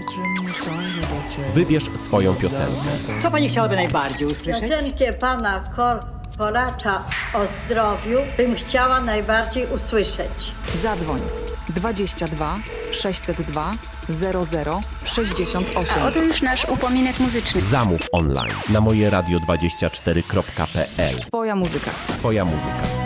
Wybierz swoją piosenkę. Co pani chciałaby najbardziej usłyszeć? Piosenkę pana Koracza o zdrowiu bym chciała najbardziej usłyszeć. Zadzwoń 22 602 00 68. A oto już nasz upominek muzyczny. Zamów online na mojeradio24.pl. Twoja muzyka. Twoja muzyka.